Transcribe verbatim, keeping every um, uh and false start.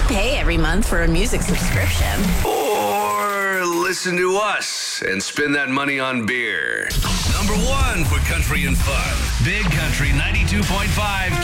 pay every month for a music subscription. Or listen to us and spend that money on beer. Number one for country and fun. Big Country ninety-two point five